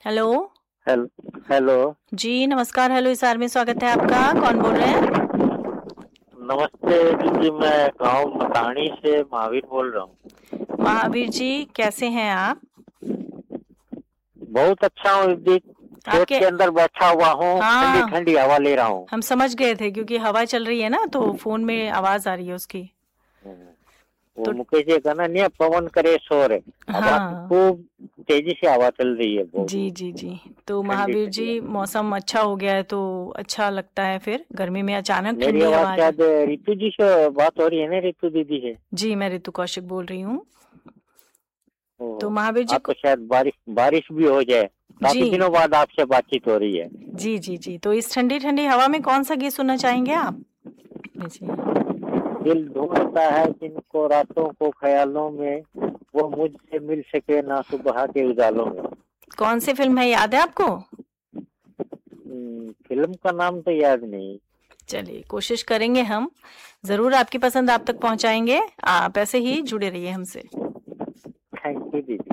Hello. Hello hello. जी नमस्कार। Hello Hisar में स्वागत है आपका। कौन बोल रहे हैं? नमस्ते दीदी, मैं गांव मताणी से महावीर बोल रहा हूँ। महावीर जी, कैसे हैं आप? बहुत अच्छा हूँ दीदी। खेत आपके के अंदर बैठा हुआ हूँ, ठंडी हाँ, ठंडी हवा ले रहा हूँ। हम समझ गए थे क्योंकि हवा चल रही है ना, तो फोन में आवाज आ रही है उसकी। वो तो मुकेश जी का ना नहीं, पवन करे शोर है। हवा तो हाँ, खूब तेजी से हवा चल रही है, बहुत जी जी जी। तो ठंडी महावीर ठंडी जी, हवा। मौसम अच्छा हो गया है तो अच्छा लगता है, फिर गर्मी में अचानक मेरी ठंडी आवाज हवा आ जाए। शायद रितु जी से बात हो रही है ना, रितु दीदी से? जी, मैं ऋतु कौशिक बोल रही हूँ। तो ओहो। महावीर जी आप तो शायद बारिश बारिश भी हो जाए। जी काफी दिनों बाद आपसे बातचीत हो रही है। जी जी जी। तो इस ठंडी ठंडी हवा में कौन सा गीत सुनना चाहेंगे आप? जी। दिल ढूंढता है जिनको रातों को ख्यालों में, वो मुझसे मिल सके ना सुबह के उजालों में। कौन सी फिल्म है, याद है आपको? फिल्म का नाम तो याद नहीं। चलिए, कोशिश करेंगे हम, जरूर आपकी पसंद आप तक पहुंचाएंगे। आप ऐसे ही जुड़े रहिए हमसे। थैंक यू दीदी।